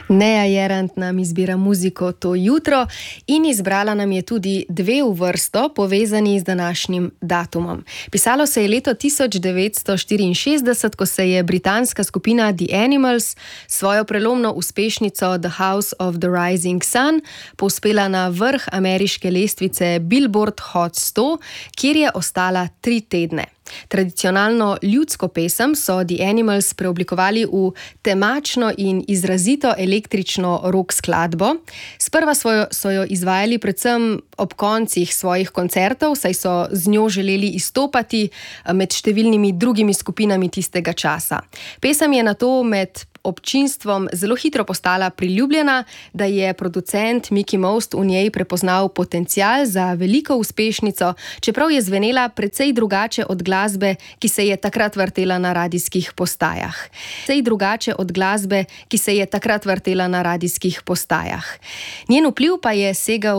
Neja Jerant nam izbira muziko to jutro in izbrala nam je tudi dve v vrsto, povezani z današnjim datumom. Pisalo se je leto 1964, ko se je britanska skupina The Animals svojo prelomno uspešnico The House of the Rising Sun povzpela na vrh ameriške lestvice Billboard Hot 100, kjer je ostala 3 tedne. Tradicionalno ljudsko pesem so The Animals preoblikovali v temačno in izrazito električno rock skladbo. Sprva so jo izvajali predvsem ob koncih svojih koncertov, saj so z njo želeli izstopati med številnimi drugimi skupinami tistega časa. Pesem je nato med občinstvom zelo hitro postala priljubljena, da je producent Mickie Most v njej prepoznal potencial za veliko uspešnico, čeprav je zvenela precej drugače od glasbe, ki se je takrat vrtela na radijskih postajah. Njen vpliv pa je segal